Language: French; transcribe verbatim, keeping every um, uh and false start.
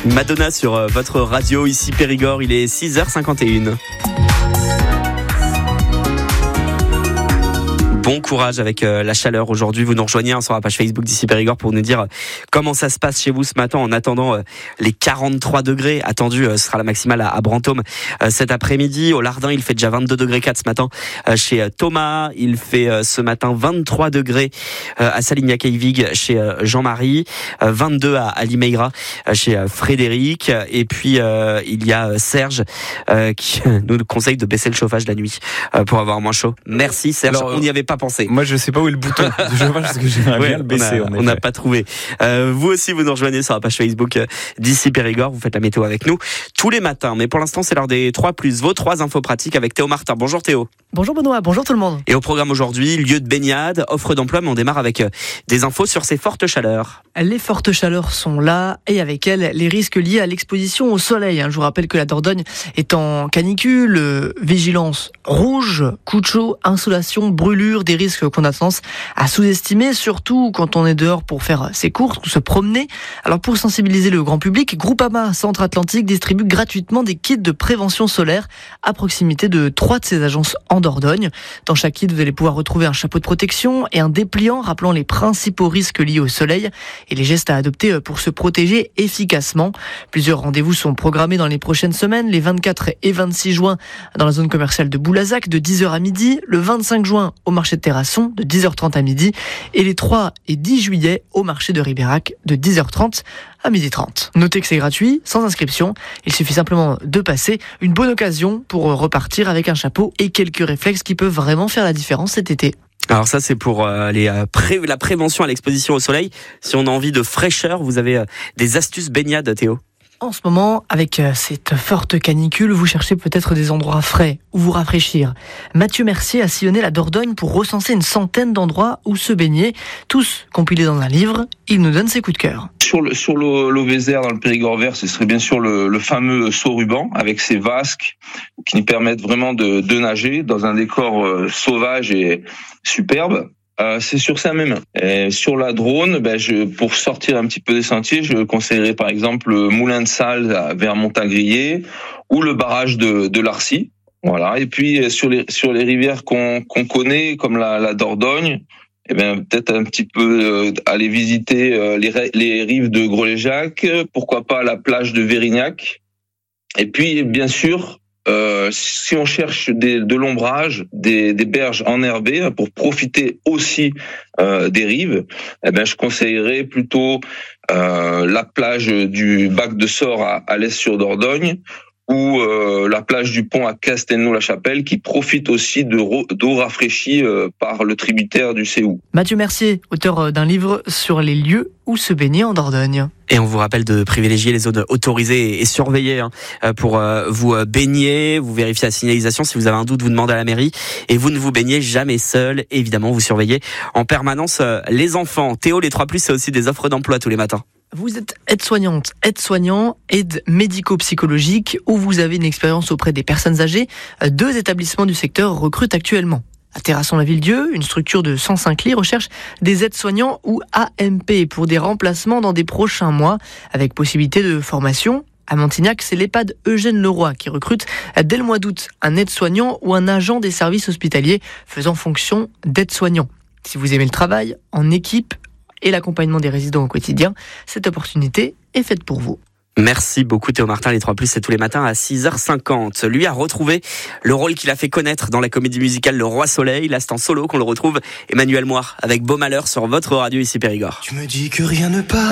Madonna sur euh, votre radio, ici Périgord, il est six heures cinquante et une. Bon courage avec euh, la chaleur aujourd'hui. Vous nous rejoignez hein, sur la page Facebook d'ici Périgord pour nous dire euh, comment ça se passe chez vous ce matin en attendant euh, les quarante-trois degrés attendus. Euh, ce sera la maximale à, à Brantôme euh, cet après-midi. Au Lardin, il fait déjà vingt-deux degrés quatre ce matin euh, chez euh, Thomas. Il fait euh, ce matin vingt-trois degrés euh, à Salignac-Eyvig chez euh, Jean-Marie. Euh, vingt-deux à, à Limeira euh, chez euh, Frédéric. Et puis euh, il y a euh, Serge euh, qui nous conseille de baisser le chauffage la nuit euh, pour avoir moins chaud. Merci Serge. Alors, on n'y avait pas pensé. Moi, je sais pas où est le bouton de chauffage parce que j'aimerais ouais, bien le baisser. On n'a pas trouvé. Euh, vous aussi, vous nous rejoignez sur la page Facebook euh, d'ici Périgord. Vous faites la météo avec nous tous les matins. Mais pour l'instant, c'est l'heure des trois plus. Vos trois infos pratiques avec Théo Martin. Bonjour Théo. Bonjour Benoît, bonjour tout le monde. Et au programme aujourd'hui, lieu de baignade, offre d'emploi, mais on démarre avec euh, des infos sur ces fortes chaleurs. Les fortes chaleurs sont là et avec elles, les risques liés à l'exposition au soleil. Je vous rappelle que la Dordogne est en canicule, euh, vigilance rouge, coup de chaud, insolation, brûlure, des risques qu'on a tendance à sous-estimer, surtout quand on est dehors pour faire ses courses ou se promener. Alors pour sensibiliser le grand public, Groupama Centre-Atlantique distribue gratuitement des kits de prévention solaire à proximité de trois de ses agences en Dordogne. Dans chaque kit, vous allez pouvoir retrouver un chapeau de protection et un dépliant rappelant les principaux risques liés au soleil et les gestes à adopter pour se protéger efficacement. Plusieurs rendez-vous sont programmés dans les prochaines semaines, les vingt-quatre et vingt-six juin dans la zone commerciale de Boulazac de dix heures à midi, le vingt-cinq juin au marché de Terrasson de dix heures trente à midi et les trois et dix juillet au marché de Ribérac de dix heures trente à midi trente. Notez que c'est gratuit, sans inscription. Il suffit simplement de passer. Une bonne occasion pour repartir avec un chapeau et quelques réflexes qui peuvent vraiment faire la différence cet été. Alors ça c'est pour euh, les, euh, pré- la prévention à l'exposition au soleil. Si on a envie de fraîcheur, vous avez euh, des astuces baignade Théo? En ce moment, avec cette forte canicule, vous cherchez peut-être des endroits frais où vous rafraîchir. Mathieu Mercier a sillonné la Dordogne pour recenser une centaine d'endroits où se baigner, tous compilés dans un livre. Il nous donne ses coups de cœur. Sur le sur l'eau, l'eau Vézère dans le Périgord vert, ce serait bien sûr le, le fameux saut ruban avec ses vasques qui nous permettent vraiment de, de nager dans un décor euh, sauvage et superbe. Euh, c'est sur ça même. Et sur la Drône, ben je, pour sortir un petit peu des sentiers, je conseillerais par exemple le Moulin de Salle vers Montagrier ou le barrage de, de l'Arcy. Voilà. Et puis sur les sur les rivières qu'on qu'on connaît comme la, la Dordogne, eh ben peut-être un petit peu euh, aller visiter euh, les les rives de Gros-les-Jacques, pourquoi pas la plage de Vérignac. Et puis bien sûr. Euh, si on cherche des, de l'ombrage, des, des berges enherbées pour profiter aussi euh, des rives, eh ben je conseillerais plutôt euh, la plage du Bac de Sort à, à l'Est-sur-Dordogne ou euh, la plage du Pont à Castelnau-la-Chapelle qui profite aussi de, d'eau rafraîchie euh, par le tributaire du Séou. Mathieu Mercier, auteur d'un livre sur les lieux où se baigner en Dordogne. Et on vous rappelle de privilégier les zones autorisées et surveillées hein, pour vous baigner. Vous vérifiez la signalisation. Si vous avez un doute, vous demandez à la mairie. Et vous ne vous baignez jamais seul. Évidemment, vous surveillez en permanence les enfants. Théo, les trois plus, c'est aussi des offres d'emploi tous les matins. Vous êtes aide-soignante, aide-soignant, aide médico-psychologique ou vous avez une expérience auprès des personnes âgées. Deux établissements du secteur recrutent actuellement. À Terrasson-la-Ville-Dieu, une structure de cent cinq lits recherche des aides-soignants ou A M P pour des remplacements dans des prochains mois avec possibilité de formation. À Montignac, c'est l'EHPAD Eugène Leroy qui recrute dès le mois d'août un aide-soignant ou un agent des services hospitaliers faisant fonction d'aide-soignant. Si vous aimez le travail, en équipe et l'accompagnement des résidents au quotidien, cette opportunité est faite pour vous. Merci beaucoup Théo Martin, les trois plus c'est tous les matins à six heures cinquante. Lui a retrouvé le rôle qu'il a fait connaître dans la comédie musicale Le Roi Soleil, là c'est en solo qu'on le retrouve, Emmanuel Moir avec Beau Malheur sur votre radio ici Périgord. Tu me dis que rien ne part.